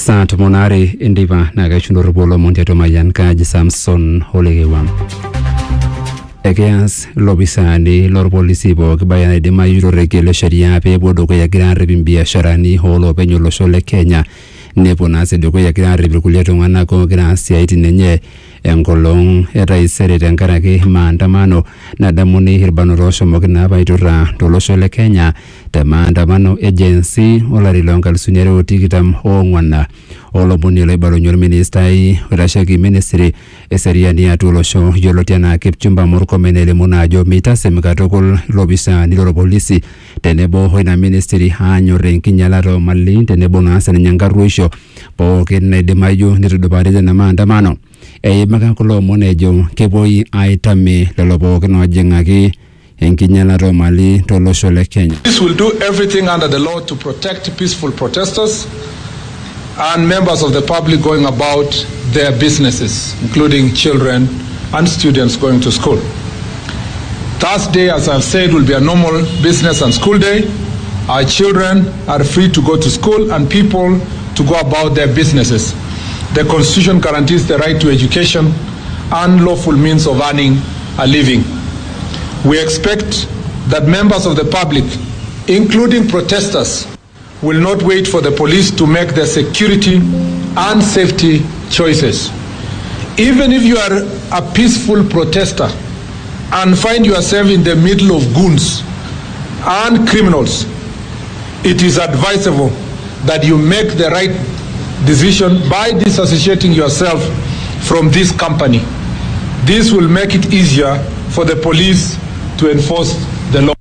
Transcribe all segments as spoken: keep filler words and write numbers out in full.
Sa tumonare indiva nagachundur bolo monteto mayan kaji Samson Holegewa. Egeas lobisani lor polisi bo kibaya de mayuro regele sharia pe bodo ko yagira rebimbia sharani holo penyo lo shole Kenya nepo nase de ko yagira rebikuleto ngana ko gracia itinenye engolong era isere tenkaraki maandamano na damuni hirbano rosho mokina baitura to lo shole Kenya te maandamano agency olari longal sunyero tikitam ongwana olo bonile balo nyor ministai rashaki ministry eseriani atulo sho yolotiana kipchumba morko menele munajo mita semikatokol lobisa niloro polisi tenebo hoina ministry hanyo renkinyalaro mali tenebo nasa nyangaruisho po kenne de mayo nitudobare na maandamano e makakulo monejo keboi aitame lolobo keno jengaki enkinyalaro mali to lo shole Kenya. This will do everything under the law to protect peaceful protesters and members of the public going about their businesses, including children and students going to school. Thursday, as I've said, will be a normal business and school day. Our children are free to go to school and people to go about their businesses. The Constitution guarantees the right to education and lawful means of earning a living. We expect that members of the public, including protesters, will not wait for the police to make their security and safety choices. Even if you are a peaceful protester and find yourself in the middle of goons and criminals, it is advisable that you make the right decision by disassociating yourself from this company. This will make it easier for the police to enforce the law.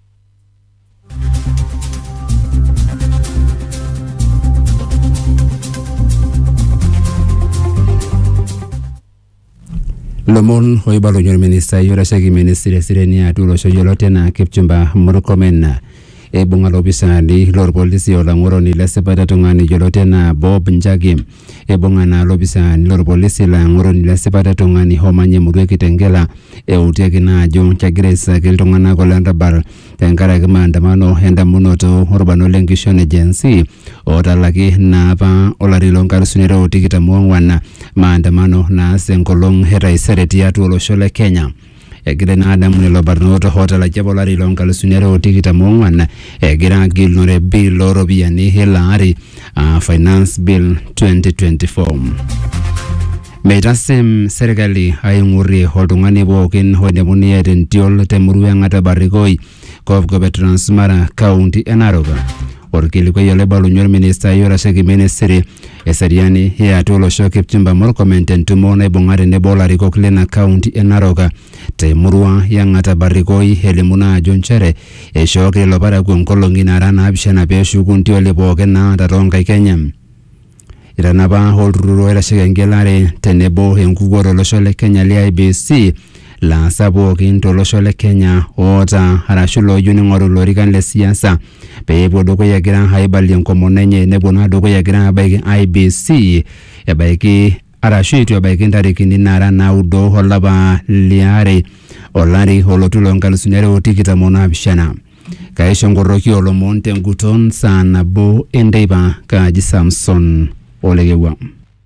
Lomon hoibalo nyor minister yora shagi ministry sireni atulo sho yolotena kipchumba murkomena e bunga lobisani lor polisi ola ngoro ni lesepata tongani yolotena Bob Njagi e bunga na lobisani lor polisi la ngoro ni lesepata tongani homanye mudwe kitengela e utiaki na jo chagresa kiltongana kolanda bar tenkara kemaandamano henda munoto urbano lenkishon agency otalaki na pa olarilo nkarusunero utikita muangwana maandamano na senkolong hera isereti atu lo shole Kenya egire na adamu ne lobarnoto hotela jabolari longal sunero tikita mongwana egira gilnore bill lorobiani helari uh, finance bill twenty twenty-four. Metasem serikali ayunguri hodungani bokin hodemuni eden tiol temuru ngata barikoi kof gobe Transmara County Enaroga orkili ko yole balu nyor minister yora shaki ministry esariani ya tolo shoke pchimba morkomenten tumone bongare ne bolari ko klena County Enaroga temurwa yangata barikoi helimuna jonchere e shoke lobara gonkolongi narana abshana be shugunti ole bogena daronga Kenya iranaba holruro era shegengelare tenebo enkugoro lo shole Kenya li I B C la sabo kinto lo shole Kenya ota harashulo yuni ngoro lorikan le siasa pe bodo ko yagira haibali nkomonenye ne bona do ko yagira baiki I B C ya baiki arashitu ya baiki ndariki ninara na udo holaba liare olari holotulo nkalusunere utikita mona bishana kaisho ngoroki olomonte nguton sana bo endeba kaji Samson Olegewa.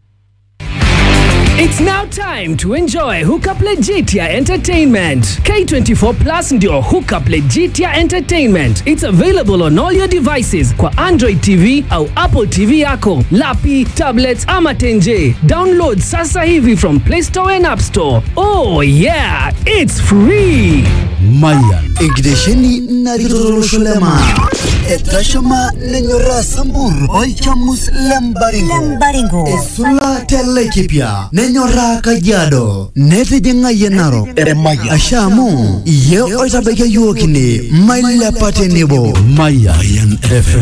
It's now time to enjoy Hookup Legitia Entertainment. K twenty-four Plus ndio Hookup Legitia Entertainment. It's available on all your devices kwa Android T V au Apple T V yako, lapi, tablets ama tenje. Download sasa hivi from Play Store and App Store. Oh yeah, it's free. Mayan Ingdesheni Narirolo Shulema Etashama Nenyora Sambur Oichamus Lembaringo Lembaringo Esula Telekipia Nenyora Kajado Nete Jenga Yenaro Maya Ashamu Ye Oitabeke Yuokini Maila Patenebo Mayan F M